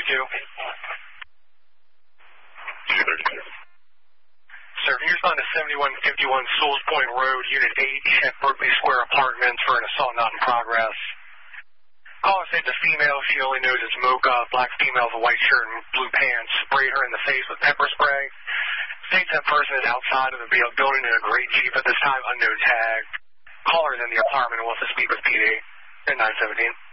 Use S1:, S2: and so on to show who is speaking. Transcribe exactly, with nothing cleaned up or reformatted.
S1: thirty-two.
S2: two thirty-two.
S1: Sir, if you respond to seventy-one fifty-one Souls Point Road, Unit eight, check Berkeley Square Apartments for an assault not in progress. Caller said the female, she only knows it's Mocha, black female with a white shirt and blue pants, sprayed her in the face with pepper spray. States that person is outside of the building in a gray Jeep at this time, unknown tag. Caller is in the apartment and wants to speak with P D at nine seventeen.